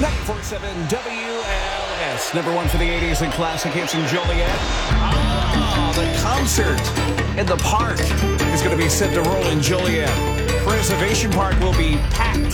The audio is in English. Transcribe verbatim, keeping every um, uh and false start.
ninety-four point seven W L S. Number one for the eighties and classic hits in Joliet. Ah, the concert in the park is going to be set to roll in Joliet. Preservation Park will be packed